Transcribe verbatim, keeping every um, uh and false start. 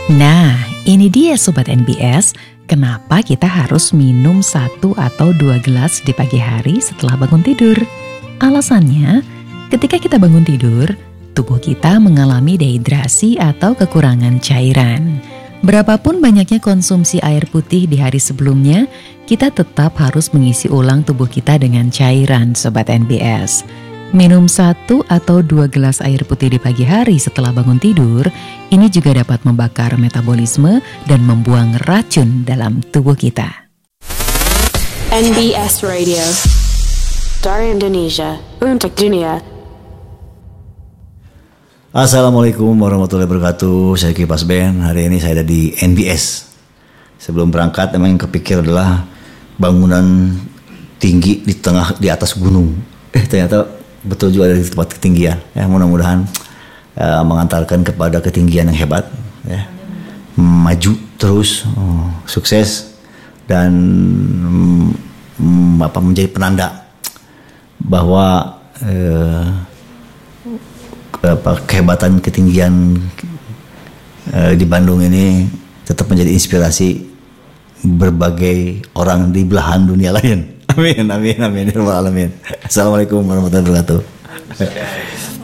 Nah, ini dia Sobat N B S, kenapa kita harus minum satu atau dua gelas di pagi hari setelah bangun tidur. Alasannya, ketika kita bangun tidur, tubuh kita mengalami dehidrasi atau kekurangan cairan. Berapapun banyaknya konsumsi air putih di hari sebelumnya, kita tetap harus mengisi ulang tubuh kita dengan cairan, Sobat N B S. Minum satu atau dua gelas air putih di pagi hari setelah bangun tidur, ini juga dapat membakar metabolisme dan membuang racun dalam tubuh kita. N B S Radio, dari Indonesia untuk dunia. Assalamualaikum warahmatullahi wabarakatuh. Saya Kipas Ben. Hari ini saya ada di N B S. Sebelum berangkat, emang yang kepikir adalah bangunan tinggi di tengah di atas gunung. Eh ternyata betul juga dari tempat ketinggian. Ya, mudah-mudahan uh, mengantarkan kepada ketinggian yang hebat. Ya, maju terus, uh, sukses dan um, apa menjadi penanda bahwa uh, apa, kehebatan ketinggian uh, di Bandung ini tetap menjadi inspirasi berbagai orang di belahan dunia lain. Amin, amin, amin, ya rabbal alamin. Assalamualaikum warahmatullahi wabarakatuh.